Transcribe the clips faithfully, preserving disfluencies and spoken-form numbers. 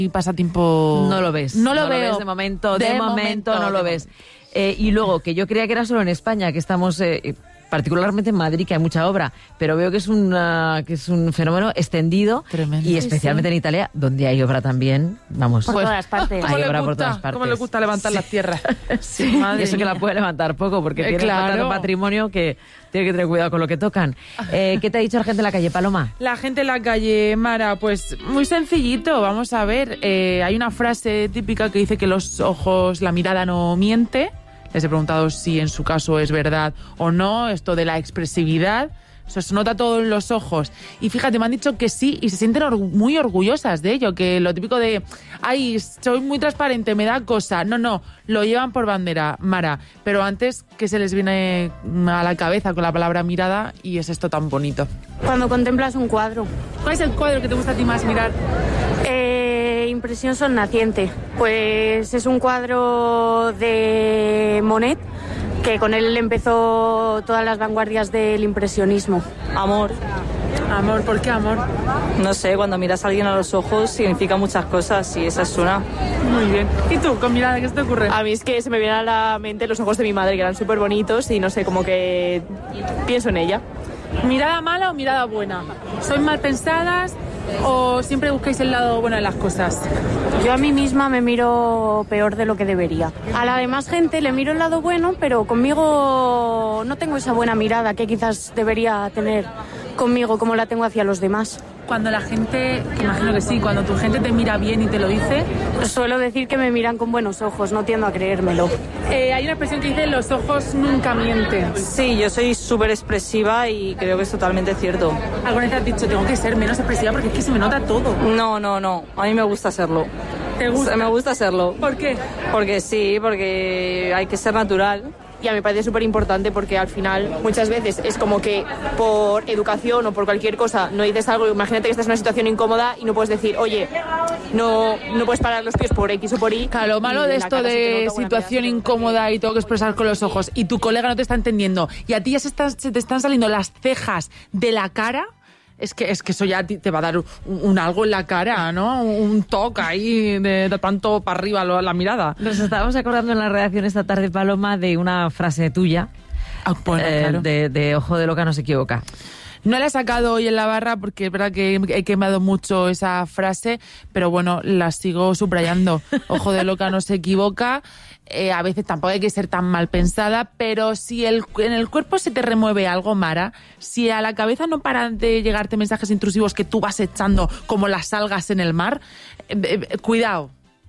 pasatiempo. No lo ves. No lo no veo. Lo ves de momento, de, de momento, momento no de lo ves. Eh, y luego, que yo creía que era solo en España, que estamos... Eh, particularmente en Madrid, que hay mucha obra, pero veo que es, una, que es un fenómeno extendido. Tremendo. Y especialmente sí, sí. en Italia, donde hay obra también, vamos. Por pues, todas partes. Hay obra gusta, por todas partes. ¿Cómo le gusta levantar sí. las tierras? Sí. Madre Y eso mía. que la puede levantar poco, porque Eh, tiene claro. tanto patrimonio que tiene que tener cuidado con lo que tocan. Eh, ¿Qué te ha dicho la gente en la calle, Paloma? La gente en la calle, Mara, pues muy sencillito, vamos a ver. Eh, hay una frase típica que dice que los ojos, la mirada no miente. Les he preguntado si en su caso es verdad o no, esto de la expresividad. Eso se nota todo en los ojos. Y fíjate, me han dicho que sí y se sienten orgu- muy orgullosas de ello, que lo típico de, ay, soy muy transparente, me da cosa. No, no, lo llevan por bandera, Mara. Pero antes, ¿qué se les viene a la cabeza con la palabra mirada? Y es esto tan bonito. Cuando contemplas un cuadro. ¿Cuál es el cuadro que te gusta a ti más mirar? Eh, impresión sonnaciente. Pues es un cuadro de Monet, que con él empezó todas las vanguardias del impresionismo. Amor. Amor, ¿por qué amor? No sé, cuando miras a alguien a los ojos significa muchas cosas y esa es una. Muy bien. ¿Y tú, con mirada, qué se te ocurre? A mí es que se me vienen a la mente los ojos de mi madre, que eran súper bonitos y no sé, como que pienso en ella. ¿Mirada mala o mirada buena? ¿Sois mal pensadas o siempre buscáis el lado bueno de las cosas? Yo a mí misma me miro peor de lo que debería. A la demás gente le miro el lado bueno, pero conmigo no tengo esa buena mirada que quizás debería tener conmigo como la tengo hacia los demás. Cuando la gente, que imagino que sí, cuando tu gente te mira bien y te lo dice... Suelo decir que me miran con buenos ojos, no tiendo a creérmelo. Eh, hay una expresión que dice, los ojos nunca mienten. Sí, yo soy súper expresiva y creo que es totalmente cierto. ¿Alguna vez te has dicho, tengo que ser menos expresiva porque es que se me nota todo? No, no, no, a mí me gusta serlo. ¿Te gusta? Me gusta serlo. ¿Por qué? Porque sí, porque hay que ser natural. Y a mí me parece súper importante porque al final muchas veces es como que por educación o por cualquier cosa no dices algo, imagínate que estás en una situación incómoda y no puedes decir, oye, no, no puedes parar los pies por X o por Y. Claro, lo malo de esto de situación incómoda y tengo que expresar con los ojos y tu colega no te está entendiendo y a ti ya se, están, se te están saliendo las cejas de la cara... Es que, es que eso ya te va a dar un, un algo en la cara, ¿no? Un toque ahí de, de tanto para arriba lo, la mirada. Nos estábamos acordando en la redacción esta tarde, Paloma, de una frase tuya, ah, bueno, eh, claro. de, de ojo de loca no se equivoca. No la he sacado hoy en la barra porque es verdad que he quemado mucho esa frase, pero bueno, la sigo subrayando. Ojo de loca no se equivoca. Eh, a veces tampoco hay que ser tan mal pensada, pero si el, en el cuerpo se te remueve algo, Mara, si a la cabeza no paran de llegarte mensajes intrusivos que tú vas echando como las algas en el mar, eh, eh, cuidado.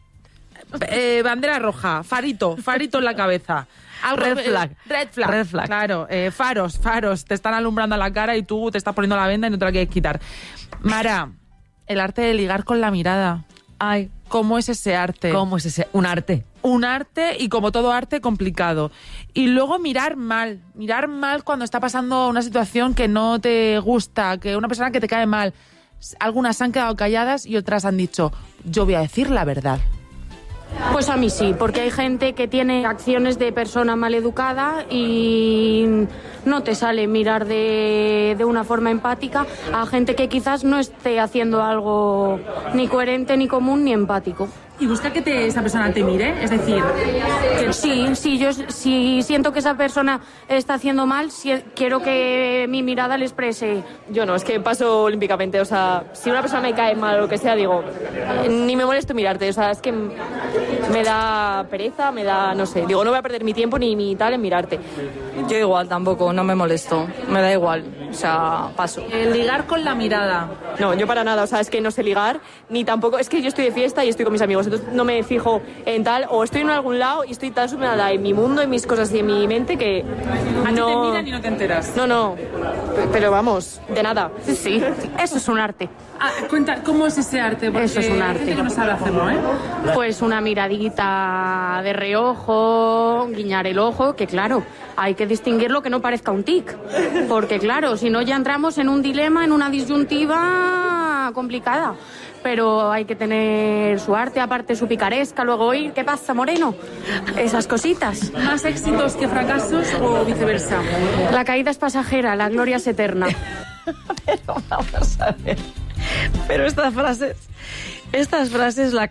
Eh, bandera roja, farito, farito en la cabeza. Algo, Red flag. Eh, red flag. Red flag. Claro, eh, faros, faros. Te están alumbrando la cara y tú te estás poniendo la venda y no te la quieres quitar. Mara, el arte de ligar con la mirada. Ay, ¿cómo es ese arte? ¿cómo es ese? Un arte. Un arte y como todo arte complicado. Y luego mirar mal, mirar mal cuando está pasando una situación que no te gusta, que una persona que te cae mal. Algunas se han quedado calladas y otras han dicho, yo voy a decir la verdad. Pues a mí sí, porque hay gente que tiene acciones de persona maleducada y no te sale mirar de, de una forma empática a gente que quizás no esté haciendo algo ni coherente, ni común, ni empático. Y busca que te, esa persona te mire, es decir... Que sí, sí, yo si siento que esa persona está haciendo mal, si, quiero que mi mirada le exprese. Yo no, es que paso olímpicamente, o sea, si una persona me cae mal o lo que sea, digo, ni me molesto mirarte, o sea, es que me da pereza, me da, no sé, digo, no voy a perder mi tiempo ni mi tal en mirarte. Yo igual tampoco, no me molesto, me da igual, o sea, paso. El ligar con la mirada. No, yo para nada, o sea, es que no sé ligar, ni tampoco, es que yo estoy de fiesta y estoy con mis amigos, entonces no me fijo en tal, o estoy en algún lado y estoy tan sumada en mi mundo, en mis cosas y en mi mente que A ti no... te miran y no te enteras. No, no, pero vamos, de nada. Sí, sí, eso es un arte. Ah, cuenta, ¿cómo es ese arte? Porque Eso es un hay arte. gente que no sabe hacerlo, ¿eh? Pues una miradita de reojo, guiñar el ojo, que claro, hay que distinguirlo que no parezca un tic. Porque claro, si no ya entramos en un dilema, en una disyuntiva complicada. Pero hay que tener su arte, aparte su picaresca, luego oír, ¿qué pasa, moreno? Esas cositas. ¿Más éxitos que fracasos o viceversa? La caída es pasajera, la gloria es eterna. Pero vamos a ver. Pero estas frases, estas frases, la